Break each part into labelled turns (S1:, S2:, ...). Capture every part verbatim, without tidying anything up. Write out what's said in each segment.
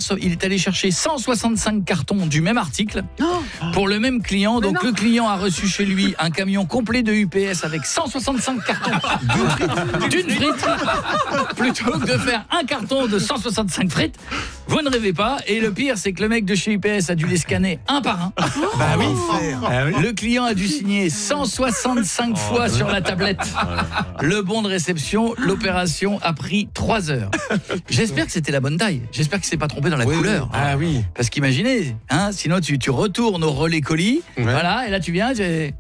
S1: course, il est allé chercher cent soixante-cinq cartons du même article
S2: Oh.
S1: pour le même client. Donc
S2: non.
S1: le client a reçu chez lui un camion complet de U P S avec cent soixante-cinq cartons d'une frite plutôt que de faire un carton de cent soixante-cinq frites. Vous ne rêvez pas. Et le pire, c'est que le mec de chez U P S a dû les scanner un par un.
S3: Bah oui. Ah oui.
S1: Le client a dû signer cent soixante-cinq fois sur la tablette le bon de réception. L'opération a pris trois heures. J'espère que c'était la bonne taille. J'espère qu'il s'est pas trompé dans la
S3: Oui,
S1: couleur.
S3: oui. Ah oui.
S1: Parce qu'imaginez, hein, sinon tu, tu retournes au relais colis,
S3: Ouais.
S1: voilà, et là tu viens, tu... et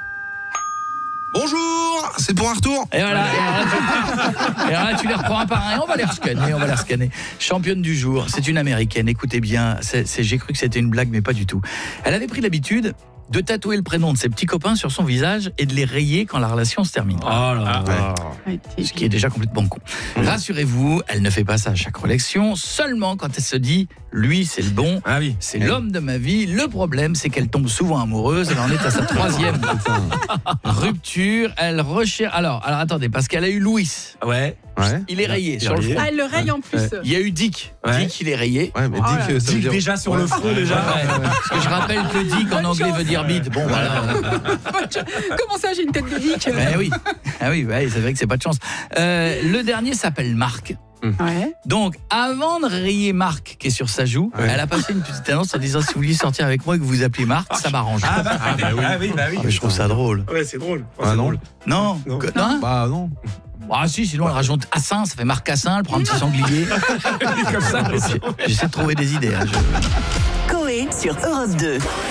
S4: Bonjour, c'est pour un retour.
S1: voilà, et là, tu... et là, tu les reprends un par un, et on va les rescanner, on va les rescanner. Championne du jour, c'est une américaine, écoutez bien, c'est, c'est, j'ai cru que c'était une blague, mais pas du tout. Elle avait pris l'habitude de tatouer le prénom de ses petits copains sur son visage et de les rayer quand la relation se termine.
S3: Oh là là.
S1: Ce qui est déjà complètement con. Rassurez-vous, elle ne fait pas ça à chaque relation, seulement quand elle se dit « lui, c'est le bon,
S3: Ah oui.
S1: c'est l'homme de ma vie ». Le problème, c'est qu'elle tombe souvent amoureuse, elle en est à sa troisième rupture. Elle recherche... Alors, alors attendez, parce qu'elle a eu Louis.
S3: Ouais.
S4: Ouais.
S1: Il est rayé
S3: Il
S1: sur le
S3: est
S1: front.
S2: Ah, elle le raye en plus.
S1: Il y a eu Dick.
S3: Ouais.
S1: Dick, il est rayé.
S4: Ouais, mais
S2: Oh
S4: dis
S2: là
S4: que ça veut
S3: Dick
S4: dire
S3: déjà sur le front
S1: Ouais,
S3: déjà.
S1: ouais. Parce que je rappelle que Dick en anglais veut dire bite. Bon, voilà.
S2: Comment ça, j'ai une tête de dick?
S1: Eh oui, ah oui, ouais, c'est vrai que c'est pas de chance. Euh, le dernier s'appelle Marc.
S2: Ouais.
S1: Donc, avant de rayer Marc qui est sur sa joue,
S4: Ouais.
S1: elle a passé une petite annonce en disant si vous vouliez sortir avec moi et que vous appelez Marc, ça m'arrange.
S3: Ah bah, ah bah oui. Ah oui, bah oui.
S1: Ah, mais je trouve ça drôle.
S3: Ouais, c'est drôle.
S4: Ah
S3: c'est
S4: non.
S3: drôle.
S1: Non,
S3: Non.
S1: que- non.
S4: Bah non.
S1: Ah si, sinon elle rajoute Assin, ça fait Marc Assin, elle prend un petit sanglier.
S3: Comme ça.
S1: J'essaie de trouver des idées. Hein, je...
S5: Coé sur Europe deux.